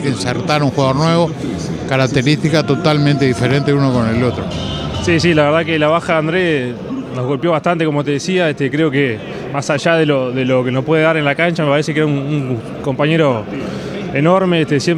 que insertar un jugador nuevo, características totalmente diferentes uno con el otro. Sí, la verdad que la baja de Andrés nos golpeó bastante, como te decía. Creo que más allá de lo que nos puede dar en la cancha, me parece que era un compañero enorme. Siempre